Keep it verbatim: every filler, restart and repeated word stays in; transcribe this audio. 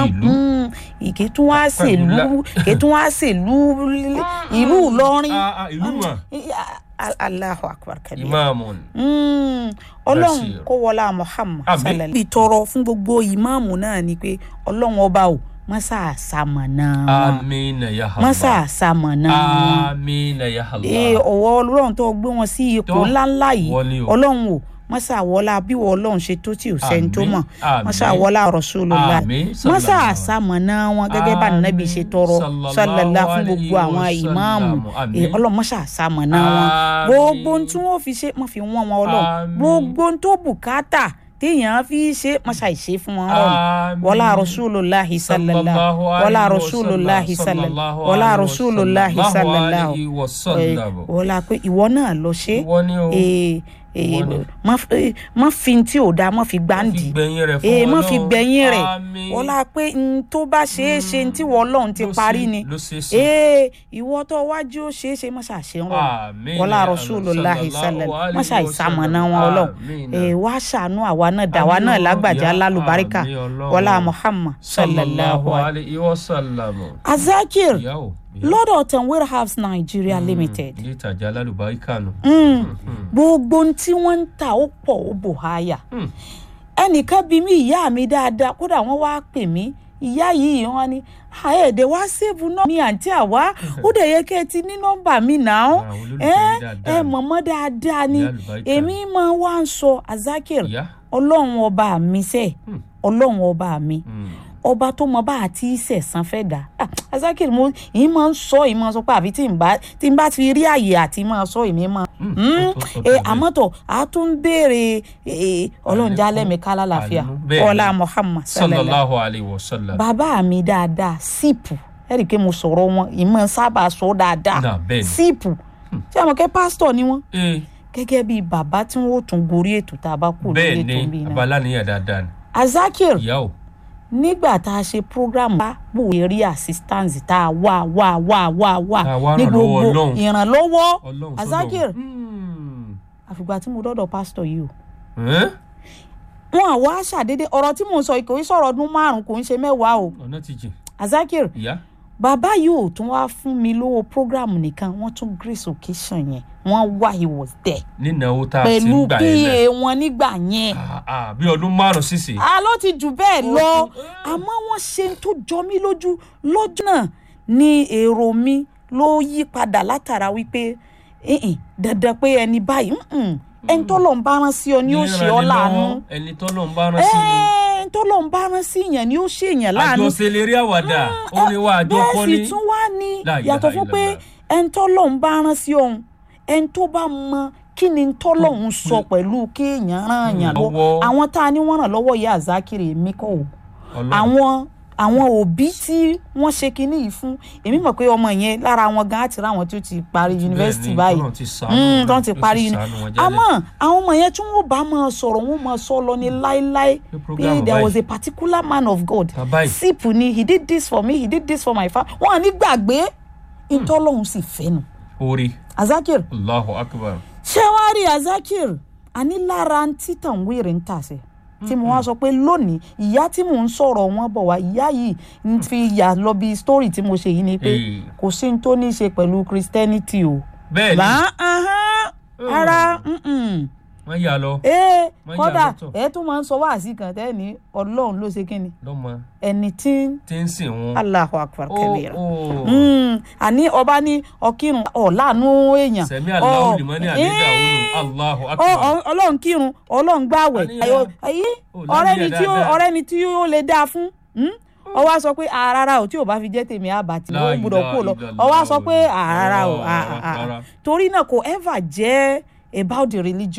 ìlú ìké tún wá ṣèlú ìké tún wá ṣèlú ìlú Ìlọrin ìlú mà Allahu akbar kabir imamun Ọlọ́run kó wọlá Muhammad sallallahu alaihi tọrọ fún gbogbo ìmáàmù náà ni pé Ọlọ́run ọba o masa samana àmín ya Allah masa samana àmín ya Allah eh ọwọ́ Ọlọ́run tó gbé wọn sí ipò ńlá ńlá yìí Ọlọ́run o masa wọlá bí Ọlọ́run ṣe tó tí ò sen tó mọ̀ masa wọlá Rasulullah masa samana wọn gẹ́gẹ́ bá Nabi ṣe tọrọ sallallahu fún gbogbo àwọn ìmáàmù eh Ọlọ́run masa samana wọn gbogbo tí wọ́n fi ṣe mo fi wọ́n wọn Ọlọ́run gbogbo tó bùkátà téèyàn fi ṣe masa ìṣe fún wọn Ọlọ́run wọlá Rasulullah sallallahu wọlá Rasulullah sallallahu wọlá Rasulullah sallallahu wọlá pé ìwọ náà lọ ṣe eh eh má fi tí ò dá má fi gbáǹdì eh má fi gbẹ̀yìn rẹ̀ wọlá pé n tó bá ṣe é ṣe tí wọ Ọlọ́run ti parí ni eh ìwọ tó wájú ó ṣe é ṣe má ṣà ṣe rọrùn wọlá Rasulullah sallallahu má ṣà ìsàmọ̀nà wọn Ọlọ́run eh wá ṣàánú àwa náà dá wa náà lágbàjá lálùbáríkà wọlá Muhammad sallallahu alaihi wasallam Azakir Lord Otan Warehouse Nigeria mm, Limited. Ní ìtajà lálùbáríkà nù. Gbogbo tí wọ́n ń ta ó pọ̀ ó bò háyà. Ẹnìkan bí mi ìyá mi dáadáa kódà wọ́n wá pè mí ìyá yìí wọ́n ní àyẹ̀dẹ̀ wá save náà mi àǹtí àwa ó dẹ̀ yẹ kẹ́ ẹ ti ní nọ́mbà mi náà ẹ ẹ mọ̀mọ́ dáadáa ni èmi máa wá ń sọ Azakir Ọlọ́run ọba mi sẹ́ Ọlọ́run ọba mi. Ọba tó mọ bá àti ìṣẹ̀sán fẹ́ dà Azakir mo yìí máa ń sọ yìí máa ń sọ pé àbí tí n bá tí n bá ti rí àyè àti máa sọ èmi máa àmọ́tọ̀ a tún ń béèrè Ọlọ́run jálẹ̀ mi kálá láfíà ọlá Muhammad sallallahu alaihi wasallam bàbá mi dáadáa sípù ẹ̀rí pé mo sọ̀rọ̀ wọn ìmọ̀ sábà sọ dáadáa sípù ṣé àwọn kẹ́ pásítọ̀ ni wọ́n gẹ́gẹ́ bí bàbá tí wọ́n ó tún gorí ètò tá a bá kú lórí ètò bí náà abala níyà dáadáa ni Azakir ìyá o nígbà tá a ṣe program bá bò rí assistance tá a wá wá wá wá wá ní gbogbo ìrànlọ́wọ́ Azakir àfìgbà tí mo dọ́dọ̀ pastor yìí o wọn àwa ṣàdédé ọ̀rọ̀ tí mo ń sọ kò ń sọ̀rọ̀ ọdún márùn-ún kò ń ṣe mẹ́wàá o ọ̀nà ti jìn Azakir bàbá yìí ò tún wá fún mi lówó program nìkan wọ́n tún grace occasion yẹn wọ́n wá he was there nínú ta ti gbà yẹn pẹ̀lú pa wọn nígbà yẹn ah bí ọdún márùn sísè ah ló ti jù bẹ́ẹ̀ lọ àmọ́ wọ́n ṣe tó jọ mí lójú lọ́jọ́ náà ni èrò mi ló yí padà látara wípé eh dandan pé ẹni báyìí ẹni tó lọ ń bá rán sí ọ ni ó ṣe ọ láàánú ẹni tó lọ ń bá rán sí ni ẹni tó lọ ń bá rán sí yẹn ni ó ṣe yẹn láàánú àjọṣe lè rí àwàdà ó ní wá àjọ kọ́ ní bẹ́ẹ̀ sì tún wá ní yàtọ̀ fún pé ẹni tó lọ ń bá rán sí ọ̀hún ẹni tó bá mọ kí ni tọ́lọ́hún sọ pẹ̀lú kéèyàn ràn yàn lọ́wọ́ àwọn tá a ní wọ́n ràn lọ́wọ́ ìyá Azakir èmi kọ́ o àwọn àwọn òbí tí wọ́n ṣe kinní yìí fún èmi mọ̀ pé ọmọ yẹn lára wọn gan àti ráwọn tí ó ti parí yunifásitì báyìí tó ti parí àmọ́ àwọn ọmọ yẹn tí wọ́n bá máa sọ̀rọ̀ wọ́n máa sọ lọ ní láéláé pé there was a particular man of God sípù ni he did this for me he did this for my family wọ́n á ní gbàgbé ìtọ́lọ́hún sì fẹ́ nu. orí Azakir Allahu akbar ṣé wàá rí Azakir àní lára títàn wéèrè ń tà sí tí mo wá sọ pé lónìí ìyá tí mò ń sọ̀rọ̀ wọn bọ̀ wá ìyá yìí ń fi yà lọ bí story tí mo ṣe yìí ni pé kò sí ní tó ní ṣe pẹ̀lú Christianity o bẹ́ẹ̀ ni ara wọ́n yà lọ ee kódà ẹ̀ tún máa ń sọ wáàsí kan tẹ́ ní Ọlọ́run ló ṣe kí ni ẹni tí tí ń sìn wọn Allahu akbar kabira àní ọba ní ọkírun ọ̀làánú èèyàn sẹ̀mí Allahu liman hamida Allahu akbar Ọlọ́run kírun Ọlọ́run gbààwẹ̀ ọ̀rẹ́ ni tí ó lè dáa fún ó wá sọ pé àràrà ò tí ò bá fi jẹ́ tèmi àbàtì ó gbọ́dọ̀ kó lọ ó wá sọ pé àràrà ò torí náà kò ever jẹ́ about the religion.